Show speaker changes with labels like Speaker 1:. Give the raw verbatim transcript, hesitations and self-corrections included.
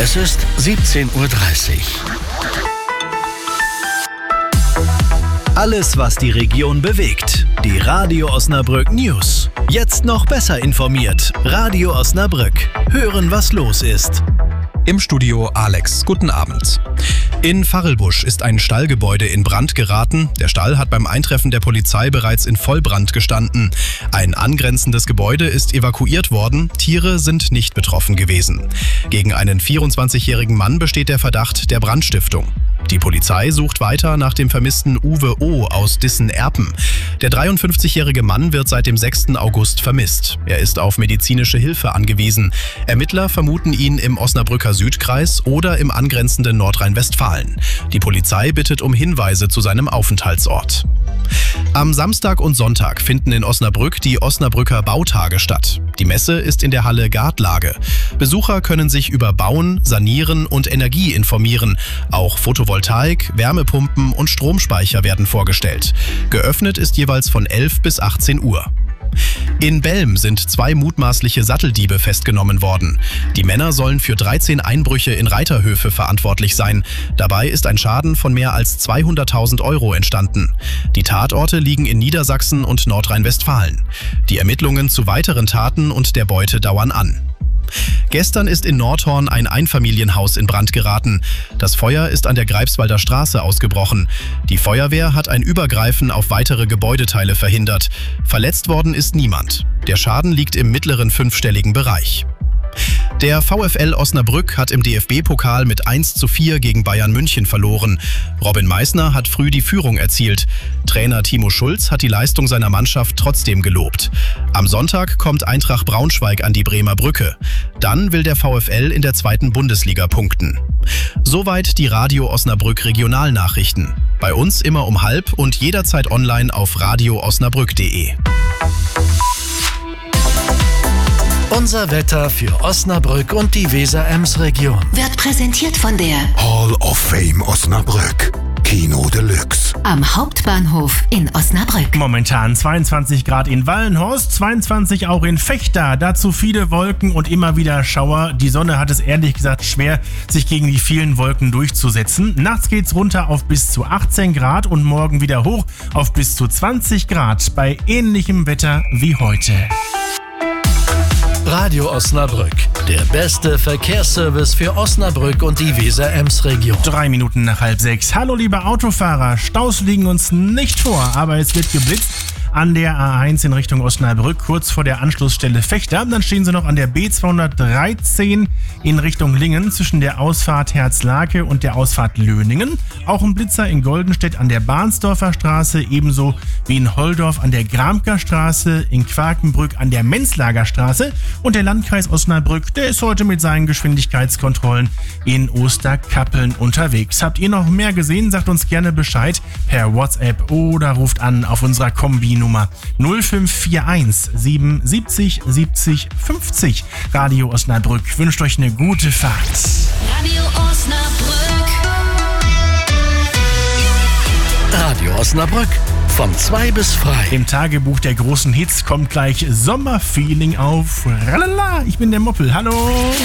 Speaker 1: Es ist siebzehn Uhr dreißig.
Speaker 2: Alles, was die Region bewegt. Die Radio Osnabrück News. Jetzt noch besser informiert. Radio Osnabrück. Hören, was los ist.
Speaker 3: Im Studio Alex. Guten Abend. In Varrelbusch ist ein Stallgebäude in Brand geraten. Der Stall hat beim Eintreffen der Polizei bereits in Vollbrand gestanden. Ein angrenzendes Gebäude ist evakuiert worden. Tiere sind nicht betroffen gewesen. Gegen einen vierundzwanzigjährigen Mann besteht der Verdacht der Brandstiftung. Die Polizei sucht weiter nach dem vermissten Uwe O. aus Dissen-Erpen. Der dreiundfünfzigjährige Mann wird seit dem sechsten August vermisst. Er ist auf medizinische Hilfe angewiesen. Ermittler vermuten ihn im Osnabrücker Südkreis oder im angrenzenden Nordrhein-Westfalen. Die Polizei bittet um Hinweise zu seinem Aufenthaltsort. Am Samstag und Sonntag finden in Osnabrück die Osnabrücker Bautage statt. Die Messe ist in der Halle Gartlage. Besucher können sich über Bauen, Sanieren und Energie informieren. Auch Photovoltaik, Wärmepumpen und Stromspeicher werden vorgestellt. Geöffnet ist jeweils von elf bis achtzehn Uhr. In Belm sind zwei mutmaßliche Satteldiebe festgenommen worden. Die Männer sollen für dreizehn Einbrüche in Reiterhöfe verantwortlich sein. Dabei ist ein Schaden von mehr als zweihunderttausend Euro entstanden. Die Tatorte liegen in Niedersachsen und Nordrhein-Westfalen. Die Ermittlungen zu weiteren Taten und der Beute dauern an. Gestern ist in Nordhorn ein Einfamilienhaus in Brand geraten. Das Feuer ist an der Greifswalder Straße ausgebrochen. Die Feuerwehr hat ein Übergreifen auf weitere Gebäudeteile verhindert. Verletzt worden ist niemand. Der Schaden liegt im mittleren fünfstelligen Bereich. Der VfL Osnabrück hat im D F B-Pokal mit eins zu vier gegen Bayern München verloren. Robin Meissner hat früh die Führung erzielt. Trainer Timo Schulz hat die Leistung seiner Mannschaft trotzdem gelobt. Am Sonntag kommt Eintracht Braunschweig an die Bremer Brücke. Dann will der VfL in der zweiten Bundesliga punkten. Soweit die Radio Osnabrück Regionalnachrichten. Bei uns immer um halb und jederzeit online auf radio osnabrück punkt de.
Speaker 1: Unser Wetter für Osnabrück und die Weser-Ems-Region
Speaker 4: wird präsentiert von der
Speaker 5: Hall of Fame Osnabrück. Kino Deluxe.
Speaker 4: Am Hauptbahnhof in Osnabrück.
Speaker 6: Momentan zweiundzwanzig Grad in Wallenhorst, zweiundzwanzig auch in Vechta. Dazu viele Wolken und immer wieder Schauer. Die Sonne hat es ehrlich gesagt schwer, sich gegen die vielen Wolken durchzusetzen. Nachts geht's runter auf bis zu achtzehn Grad und morgen wieder hoch auf bis zu zwanzig Grad bei ähnlichem Wetter wie heute.
Speaker 1: Radio Osnabrück, der beste Verkehrsservice für Osnabrück und die Weser-Ems-Region.
Speaker 6: Drei Minuten nach halb sechs. Hallo liebe Autofahrer, Staus liegen uns nicht vor, aber es wird geblitzt. An der A eins in Richtung Osnabrück, kurz vor der Anschlussstelle Vechta. Dann stehen sie noch an der B zweihundertdreizehn in Richtung Lingen zwischen der Ausfahrt Herzlake und der Ausfahrt Löningen. Auch ein Blitzer in Goldenstedt an der Bahnsdorfer Straße, ebenso wie in Holdorf an der Gramker Straße, in Quakenbrück an der Menzlager Straße. Und der Landkreis Osnabrück, der ist heute mit seinen Geschwindigkeitskontrollen in Osterkappeln unterwegs. Habt ihr noch mehr gesehen? Sagt uns gerne Bescheid per WhatsApp oder ruft an auf unserer Kombi Nummer null fünf vier eins sieben siebzig siebzig fünfzig. Radio Osnabrück wünscht euch eine gute Fahrt.
Speaker 4: Radio Osnabrück.
Speaker 1: Radio Osnabrück von zwei bis frei.
Speaker 6: Im Tagebuch der großen Hits kommt gleich Sommerfeeling auf. Ralala, ich bin der Moppel. Hallo.